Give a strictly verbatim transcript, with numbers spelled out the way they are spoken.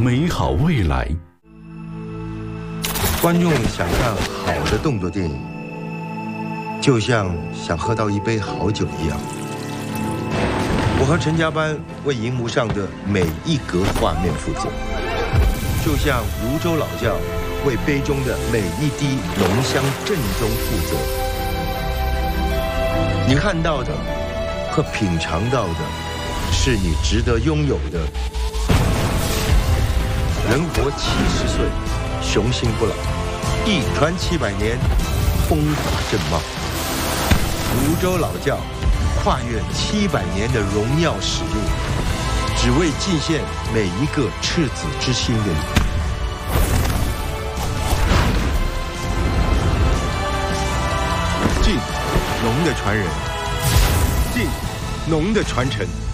美好未来。 观众想看好的动作电影，就像想喝到一杯好酒一样。我和陈家班为荧幕上的每一格画面负责，就像泸州老窖为杯中的每一滴浓香正宗负责。你看到的和品尝到的，是你值得拥有的。人活七十岁，雄心不老；一传七百年，风华正茂。泸州老窖跨越七百年的荣耀使命，只为祭献每一个赤子之心的你。晋，农的传人；晋，农的传承。